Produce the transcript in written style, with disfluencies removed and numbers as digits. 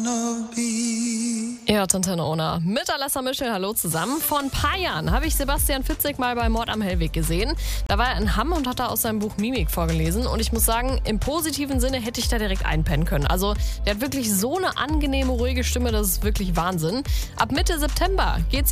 Ja, Tantenne Ona mit Alessa Michel, hallo zusammen. Vor ein paar Jahren habe ich Sebastian Fitzek mal bei Mord am Hellweg gesehen. Da war er in Hamm und hat da aus seinem Buch Mimik vorgelesen. Und ich muss sagen, im positiven Sinne hätte ich da direkt einpennen können. Also der hat wirklich so eine angenehme, ruhige Stimme, das ist wirklich Wahnsinn. Ab Mitte September geht's